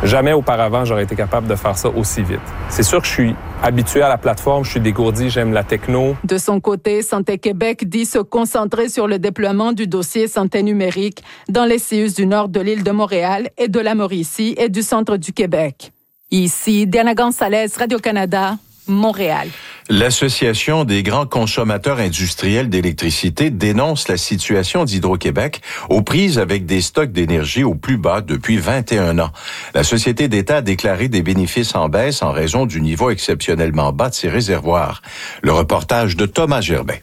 Jamais auparavant, j'aurais été capable de faire ça aussi vite. C'est sûr que je suis habitué à la plateforme, je suis dégourdi, j'aime la techno. De son côté, Santé Québec dit se concentrer sur le déploiement du dossier santé numérique dans les CIUS du nord de l'île de Montréal et de la Mauricie et du centre du Québec. Ici, Diana Gonzalez, Radio-Canada, Montréal. L'Association des grands consommateurs industriels d'électricité dénonce la situation d'Hydro-Québec aux prises avec des stocks d'énergie au plus bas depuis 21 ans. La Société d'État a déclaré des bénéfices en baisse en raison du niveau exceptionnellement bas de ses réservoirs. Le reportage de Thomas Gerbet.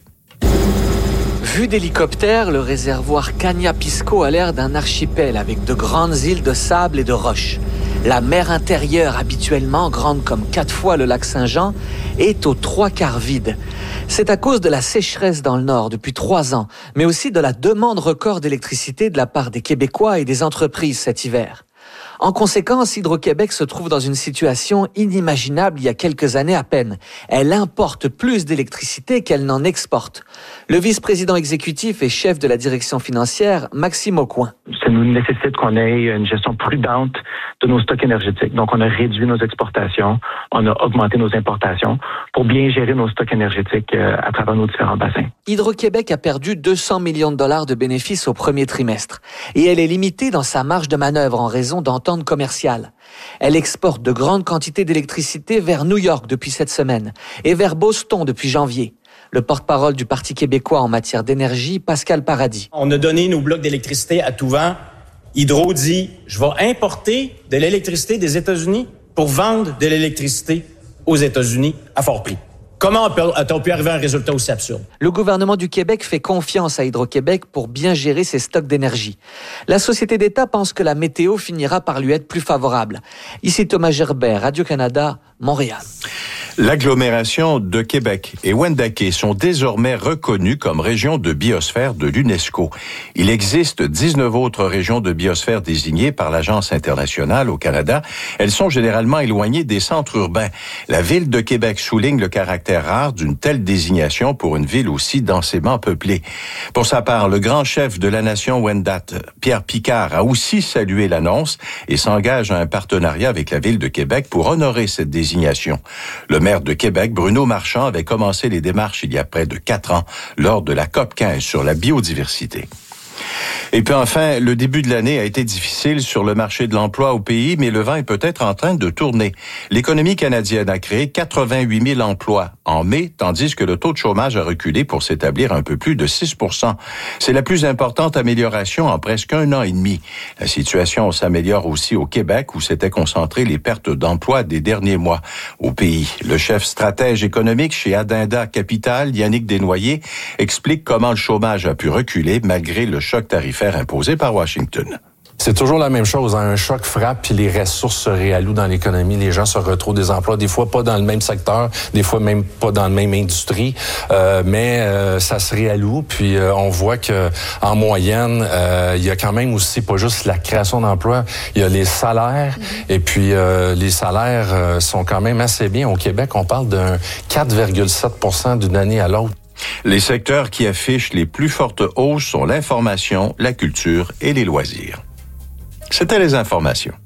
Vu d'hélicoptère, le réservoir Cagna-Pisco a l'air d'un archipel avec de grandes îles de sable et de roches. La mer intérieure, habituellement grande comme 4 fois le lac Saint-Jean, est aux 3/4 vide. C'est à cause de la sécheresse dans le nord depuis 3 ans, mais aussi de la demande record d'électricité de la part des Québécois et des entreprises cet hiver. En conséquence, Hydro-Québec se trouve dans une situation inimaginable il y a quelques années à peine. Elle importe plus d'électricité qu'elle n'en exporte. Le vice-président exécutif et chef de la direction financière, Maxime Aucoin. Ça nous nécessite qu'on ait une gestion prudente de nos stocks énergétiques. Donc, on a réduit nos exportations, on a augmenté nos importations pour bien gérer nos stocks énergétiques à travers nos différents bassins. Hydro-Québec a perdu 200 millions de dollars de bénéfices au premier trimestre et elle est limitée dans sa marge de manœuvre en raison d'ententes commerciales. Elle exporte de grandes quantités d'électricité vers New York depuis cette semaine et vers Boston depuis janvier. Le porte-parole du Parti québécois en matière d'énergie, Pascal Paradis. On a donné nos blocs d'électricité à tout vent. Hydro dit, je vais importer de l'électricité des États-Unis pour vendre de l'électricité aux États-Unis à fort prix. Comment a-t-on pu arriver à un résultat aussi absurde? Le gouvernement du Québec fait confiance à Hydro-Québec pour bien gérer ses stocks d'énergie. La Société d'État pense que la météo finira par lui être plus favorable. Ici Thomas Gerbert, Radio-Canada, Montréal. L'agglomération de Québec et Wendake sont désormais reconnues comme régions de biosphère de l'UNESCO. Il existe 19 autres régions de biosphère désignées par l'Agence internationale au Canada. Elles sont généralement éloignées des centres urbains. La ville de Québec souligne le caractère rare d'une telle désignation pour une ville aussi densément peuplée. Pour sa part, le grand chef de la nation Wendat, Pierre Picard, a aussi salué l'annonce et s'engage à un partenariat avec la ville de Québec pour honorer cette désignation. Le maire de Québec, Bruno Marchand, avait commencé les démarches il y a près de 4 ans lors de la COP15 sur la biodiversité. Et puis enfin, le début de l'année a été difficile sur le marché de l'emploi au pays, mais le vent est peut-être en train de tourner. L'économie canadienne a créé 88 000 emplois en mai, tandis que le taux de chômage a reculé pour s'établir un peu plus de 6 %. C'est la plus importante amélioration en presque 1 an et demi. La situation s'améliore aussi au Québec, où s'étaient concentrées les pertes d'emplois des derniers mois au pays. Le chef stratège économique chez Adinda Capital, Yannick Desnoyers, explique comment le chômage a pu reculer malgré le choc tarifaire imposé par Washington. C'est toujours la même chose. Un choc frappe, puis les ressources se réallouent dans l'économie. Les gens se retrouvent des emplois, des fois pas dans le même secteur, des fois même pas dans la même industrie, mais ça se réalloue. Puis on voit que en moyenne, il y a quand même aussi pas juste la création d'emplois, il y a les salaires. Et puis les salaires sont quand même assez bien. Au Québec, on parle d'un 4,7 % d'une année à l'autre. Les secteurs qui affichent les plus fortes hausses sont l'information, la culture et les loisirs. C'était les informations.